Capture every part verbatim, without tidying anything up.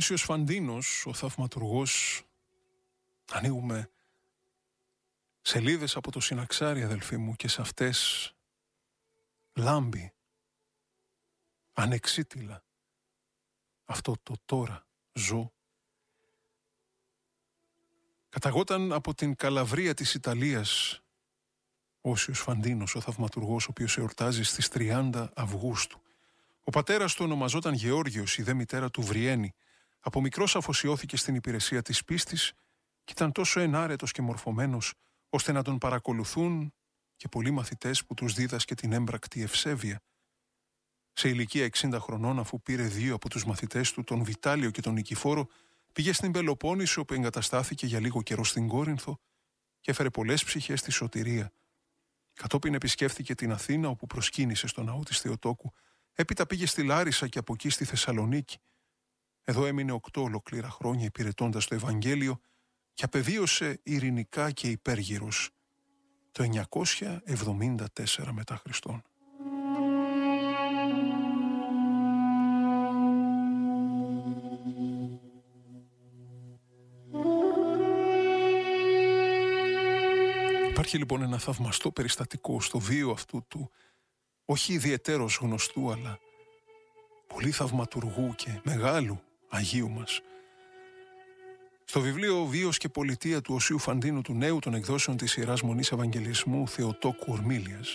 Όσιος Φαντίνος, ο θαυματουργός, ανοίγουμε σελίδες από το Συναξάρι, αδελφοί μου, και σε αυτές λάμπει ανεξίτηλα αυτό το τώρα ζω. Καταγόταν από την Καλαβρία της Ιταλίας Όσιος Φαντίνος, ο θαυματουργός, ο οποίος εορτάζει στις τριάντα Αυγούστου. Ο πατέρας του ονομαζόταν Γεώργιος, η δε μητέρα του Βριένη. Από μικρός αφοσιώθηκε στην υπηρεσία της πίστης και ήταν τόσο ενάρετος και μορφωμένος, ώστε να τον παρακολουθούν και πολλοί μαθητές που τους δίδασκε την έμπρακτη ευσέβεια. Σε ηλικία εξήντα χρονών, αφού πήρε δύο από τους μαθητές του, τον Βιτάλιο και τον Νικηφόρο, πήγε στην Πελοπόννησο, που εγκαταστάθηκε για λίγο καιρό στην Κόρινθο και έφερε πολλές ψυχές στη σωτηρία. Κατόπιν επισκέφθηκε την Αθήνα, όπου προσκύνησε στο ναό της Θεοτόκου. Έπειτα πήγε στη Λάρισα και από εκεί στη Θεσσαλονίκη. Εδώ έμεινε οκτώ ολόκληρα χρόνια υπηρετώντας το Ευαγγέλιο και απεβίωσε ειρηνικά και υπέργυρος το εννιακόσια εβδομήντα τέσσερα μετά Χριστόν. Υπάρχει λοιπόν ένα θαυμαστό περιστατικό στο βίο αυτού του, όχι ιδιαιτέρως γνωστού, αλλά πολύ θαυματουργού και μεγάλου Αγίου μας. Στο βιβλίο «Βίος και πολιτεία» του Οσίου Φαντίνου του Νέου των εκδόσεων της Ιεράς Μονής Ευαγγελισμού Θεοτόκου Ορμήλιας,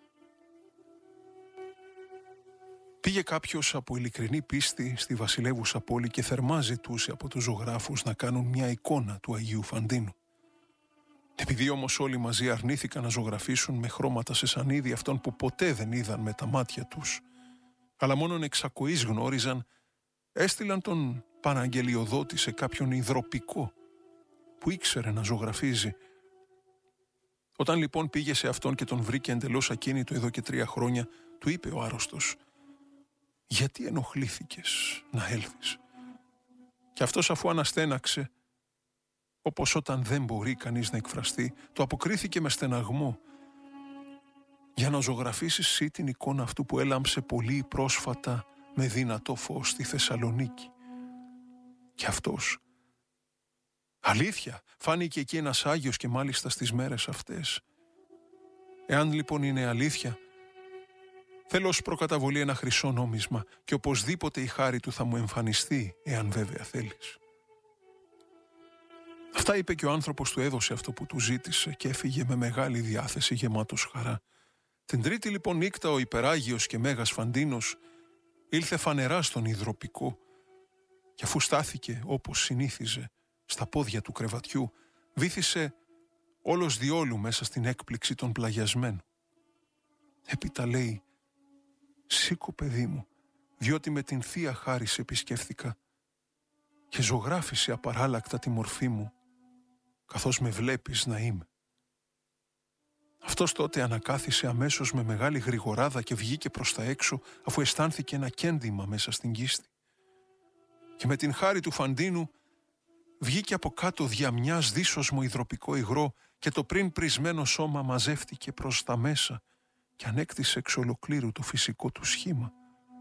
πήγε κάποιος από ειλικρινή πίστη στη βασιλεύουσα πόλη και θερμά ζητούσε από τους ζωγράφους να κάνουν μια εικόνα του Αγίου Φαντίνου. Επειδή όμως όλοι μαζί αρνήθηκαν να ζωγραφίσουν με χρώματα σε σανίδι αυτόν που ποτέ δεν είδαν με τα μάτια τους, αλλά μόνον εξακοής γνώριζαν, έστειλαν τον Παναγγελιοδότη σε κάποιον υδροπικό που ήξερε να ζωγραφίζει. Όταν λοιπόν πήγε σε αυτόν και τον βρήκε εντελώς ακίνητο εδώ και τρία χρόνια, του είπε ο άρρωστος: «Γιατί ενοχλήθηκες να έλθεις?» Και αυτός, αφού αναστέναξε, όπως όταν δεν μπορεί κανείς να εκφραστεί, το αποκρίθηκε με στεναγμό: «Για να ζωγραφίσεις εσύ την εικόνα αυτού που έλαμψε πολύ πρόσφατα με δυνατό φως στη Θεσσαλονίκη». Και αυτός: «Αλήθεια, φάνηκε εκεί ένας Άγιος και μάλιστα στις μέρες αυτές». Εάν λοιπόν είναι αλήθεια, θέλω ως προκαταβολή ένα χρυσό νόμισμα και οπωσδήποτε η χάρη του θα μου εμφανιστεί, εάν βέβαια θέλεις. Αυτά είπε και ο άνθρωπος του έδωσε αυτό που του ζήτησε και έφυγε με μεγάλη διάθεση, γεμάτος χαρά. Την τρίτη λοιπόν νύχτα ο υπεράγιος και μέγας Φαντίνος ήλθε φανερά στον υδροπικό και αφού στάθηκε όπως συνήθιζε στα πόδια του κρεβατιού, βύθισε όλος διόλου μέσα στην έκπληξη των πλαγιασμένων. Έπειτα λέει: «Σήκω, παιδί μου, διότι με την Θεία Χάρη σε επισκέφθηκα και ζωγράφισε απαράλλακτα τη μορφή μου, καθώς με βλέπεις να είμαι». Αυτός τότε ανακάθισε αμέσως με μεγάλη γρηγοράδα και βγήκε προς τα έξω, αφού αισθάνθηκε ένα κέντημα μέσα στην κίστη. Και με την χάρη του Φαντίνου βγήκε από κάτω δια μιας δύσοσμο υδροπικό υγρό και το πριν πρισμένο σώμα μαζεύτηκε προς τα μέσα και ανέκτησε εξ ολοκλήρου το φυσικό του σχήμα.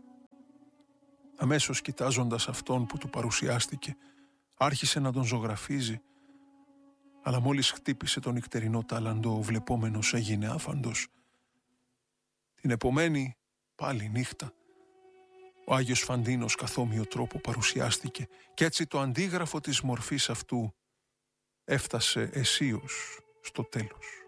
Αμέσως κοιτάζοντας αυτόν που του παρουσιάστηκε, άρχισε να τον ζωγραφίζει, αλλά μόλις χτύπησε τον νυχτερινό τάλαντο, ο βλεπόμενος έγινε άφαντος. Την επομένη πάλι νύχτα, ο Άγιος Φαντίνος καθόμοιο τρόπο παρουσιάστηκε και έτσι το αντίγραφο της μορφής αυτού έφτασε αισίως στο τέλος.